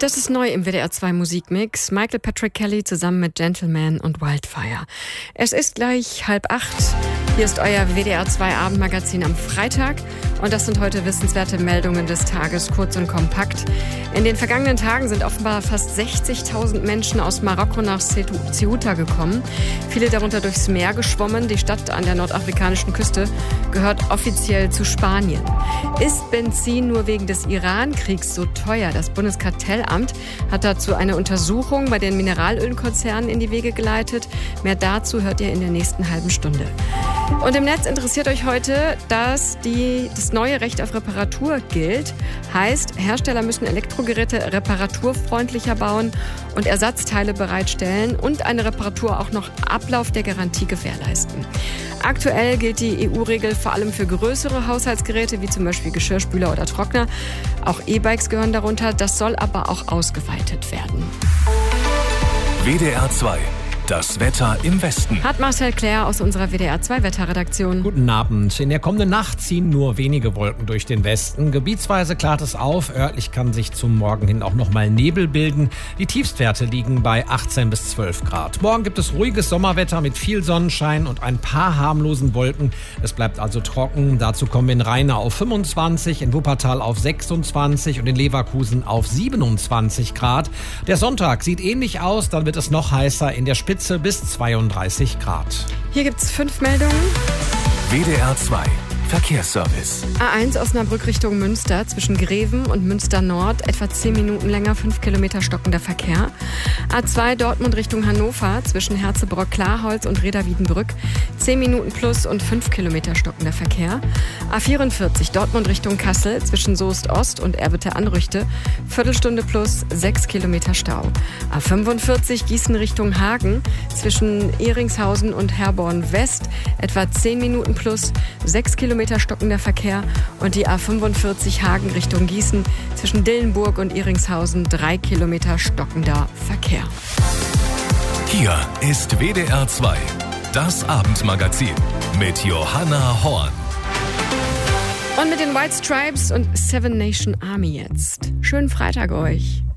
Das ist neu im WDR 2 Musikmix. Michael Patrick Kelly zusammen mit Gentleman und Wildfire. Es ist gleich 7:30. Hier ist euer WDR 2 Abendmagazin am Freitag. Und das sind heute wissenswerte Meldungen des Tages, kurz und kompakt. In den vergangenen Tagen sind offenbar fast 60.000 Menschen aus Marokko nach Ceuta gekommen. Viele darunter durchs Meer geschwommen. Die Stadt an der nordafrikanischen Küste gehört offiziell zu Spanien. Ist Benzin nur wegen des Iran-Kriegs so teuer? Das Bundeskartellamt hat dazu eine Untersuchung bei den Mineralölkonzernen in die Wege geleitet. Mehr dazu hört ihr in der nächsten halben Stunde. Und im Netz interessiert euch heute, dass das neue Recht auf Reparatur gilt. Heißt, Hersteller müssen Elektrogeräte reparaturfreundlicher bauen und Ersatzteile bereitstellen und eine Reparatur auch noch Ablauf der Garantie gewährleisten. Aktuell gilt die EU-Regel vor allem für größere Haushaltsgeräte, wie zum Beispiel Geschirrspüler oder Trockner. Auch E-Bikes gehören darunter. Das soll aber auch ausgeweitet werden. WDR 2. Das Wetter im Westen. Hat Marcel Claire aus unserer WDR 2 Wetterredaktion. Guten Abend. In der kommenden Nacht ziehen nur wenige Wolken durch den Westen. Gebietsweise klart es auf. Örtlich kann sich zum Morgen hin auch nochmal Nebel bilden. Die Tiefstwerte liegen bei 18 bis 12 Grad. Morgen gibt es ruhiges Sommerwetter mit viel Sonnenschein und ein paar harmlosen Wolken. Es bleibt also trocken. Dazu kommen wir in Rheine auf 25, in Wuppertal auf 26 und in Leverkusen auf 27 Grad. Der Sonntag sieht ähnlich aus. Dann wird es noch heißer in der Spitze bis 32 Grad. Hier gibt's 5 Meldungen. WDR 2. Verkehrsservice. A1 Osnabrück Richtung Münster zwischen Greven und Münster Nord etwa 10 Minuten länger, 5 Kilometer stockender Verkehr. A2 Dortmund Richtung Hannover zwischen Herzebrock-Klarholz und Reda-Wiedenbrück 10 Minuten plus und 5 Kilometer stockender Verkehr. A44 Dortmund Richtung Kassel zwischen Soest Ost und Erwitte-Anrüchte Viertelstunde plus 6 Kilometer Stau. A45 Gießen Richtung Hagen zwischen Ehringshausen und Herborn West etwa 10 Minuten plus 6 Kilometer stockender Verkehr und die A45 Hagen Richtung Gießen zwischen Dillenburg und Ehringshausen 3 Kilometer stockender Verkehr. Hier ist WDR 2, das Abendmagazin mit Johanna Horn. Und mit den White Stripes und Seven Nation Army jetzt. Schönen Freitag euch.